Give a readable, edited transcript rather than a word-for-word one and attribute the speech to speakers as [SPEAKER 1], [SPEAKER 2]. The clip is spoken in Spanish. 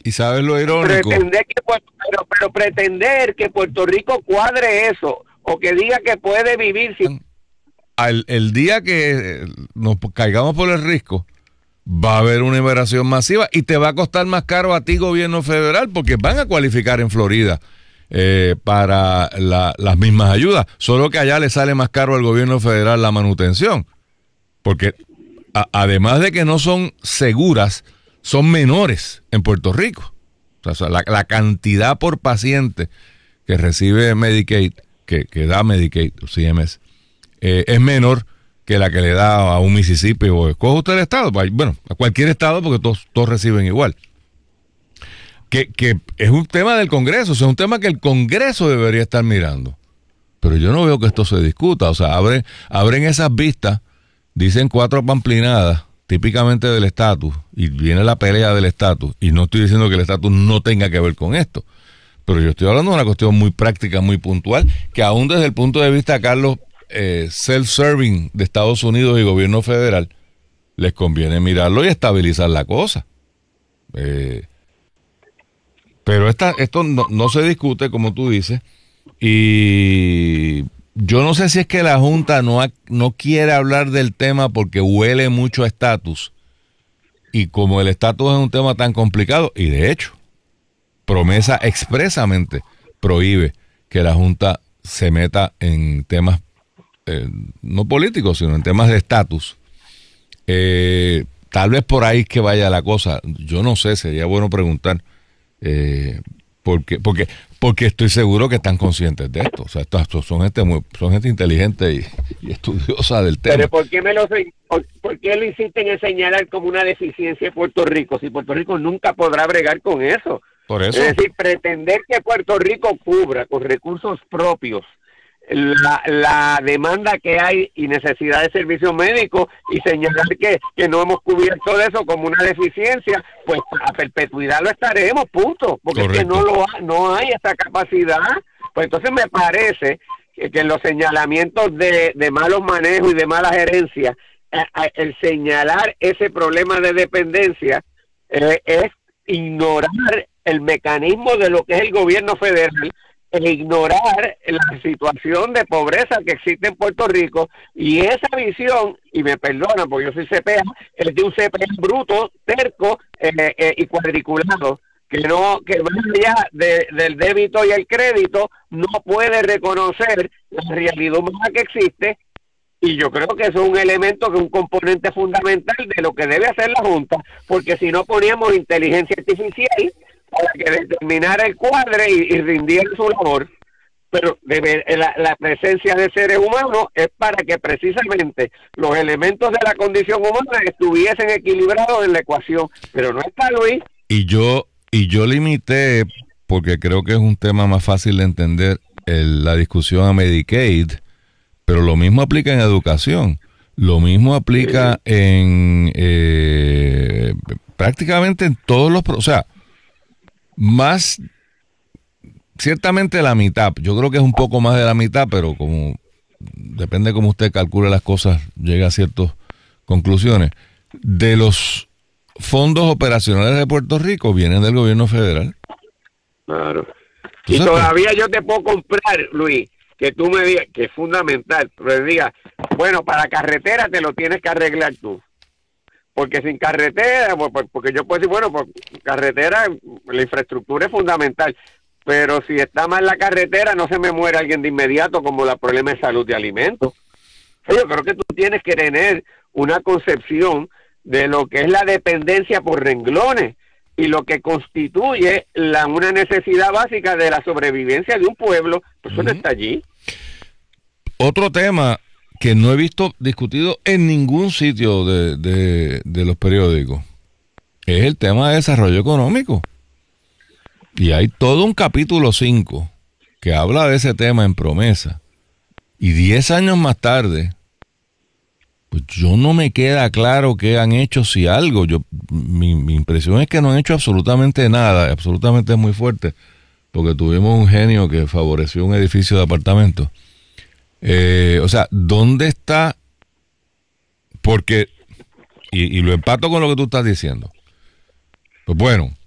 [SPEAKER 1] Y sabes lo irónico.
[SPEAKER 2] Pero pretender que Puerto Rico cuadre eso, o que diga que puede vivir sin...
[SPEAKER 1] El día que nos caigamos por el risco, va a haber una inmigración masiva y te va a costar más caro a ti, gobierno federal, porque van a cualificar en Florida para las mismas ayudas, solo que allá le sale más caro al gobierno federal la manutención, porque además de que no son seguras, son menores en Puerto Rico. O sea, la cantidad por paciente que recibe Medicaid, que da Medicaid o CMS, es menor que la que le da a un Mississippi o escoge usted el estado, bueno, a cualquier estado, porque todos reciben igual. Que es un tema del Congreso, o sea, es un tema que el Congreso debería estar mirando. Pero yo no veo que esto se discuta, o sea, abren esas vistas, dicen 4 pamplinadas, típicamente del estatus, y viene la pelea del estatus, y no estoy diciendo que el estatus no tenga que ver con esto, pero yo estoy hablando de una cuestión muy práctica, muy puntual, que aún desde el punto de vista, Carlos, self-serving de Estados Unidos y gobierno federal, les conviene mirarlo y estabilizar la cosa. Pero esto no se discute, como tú dices, y yo no sé si es que la Junta no quiere hablar del tema porque huele mucho a estatus, y como el estatus es un tema tan complicado, y de hecho, Promesa expresamente prohíbe que la Junta se meta en temas no políticos, sino en temas de estatus. Tal vez por ahí que vaya la cosa. Yo no sé, sería bueno preguntar. Porque estoy seguro que están conscientes de esto. O sea, estos son gente inteligente y estudiosa del tema.
[SPEAKER 2] Pero ¿por qué lo insisten en señalar como una deficiencia de Puerto Rico? Si Puerto Rico nunca podrá bregar con eso.
[SPEAKER 1] Por eso.
[SPEAKER 2] Es decir, pretender que Puerto Rico cubra con recursos propios la demanda que hay y necesidad de servicios médicos, y señalar que no hemos cubierto de eso como una deficiencia, pues a perpetuidad lo estaremos, punto, porque es que no hay esa capacidad. Pues entonces me parece que en los señalamientos de malos manejos y de mala gerencia, el señalar ese problema de dependencia es ignorar el mecanismo de lo que es el gobierno federal, e ignorar la situación de pobreza que existe en Puerto Rico, y esa visión, y me perdonan porque yo soy CPA, es de un CPA bruto, terco y cuadriculado, que más allá del débito y el crédito no puede reconocer la realidad humana que existe. Y yo creo que eso es un elemento, que es un componente fundamental de lo que debe hacer la Junta, porque si no poníamos inteligencia artificial para que determinara el cuadre y rindiera su labor. Pero la presencia de seres humanos es para que precisamente los elementos de la condición humana estuviesen equilibrados en la ecuación, pero no está, Luis.
[SPEAKER 1] Y yo limité, porque creo que es un tema más fácil de entender, la discusión a Medicaid, pero lo mismo aplica en educación, lo mismo aplica en prácticamente en todos los... O sea, más, ciertamente la mitad, yo creo que es un poco más de la mitad, pero como depende cómo usted calcule las cosas, llega a ciertas conclusiones, de los fondos operacionales de Puerto Rico vienen del gobierno federal.
[SPEAKER 2] Claro. Y todavía yo te puedo comprar, Luis, que tú me digas, que es fundamental, pero digas, bueno, para carretera te lo tienes que arreglar tú. Porque sin carretera, porque yo puedo decir, bueno, pues carretera, la infraestructura es fundamental, pero si está mal la carretera, no se me muere alguien de inmediato, como los problemas de salud y alimentos. Yo creo que tú tienes que tener una concepción de lo que es la dependencia por renglones y lo que constituye una necesidad básica de la sobrevivencia de un pueblo. Pues eso no está allí.
[SPEAKER 1] Otro tema que no he visto discutido en ningún sitio de los periódicos es el tema de desarrollo económico. Y hay todo un capítulo 5 que habla de ese tema en Promesa. Y 10 años más tarde, pues yo no me queda claro qué han hecho, si algo. Mi impresión es que no han hecho absolutamente nada. Absolutamente es muy fuerte, porque tuvimos un genio que favoreció un edificio de apartamentos. O sea, ¿dónde está? Porque, y lo empato con lo que tú estás diciendo. Pues bueno,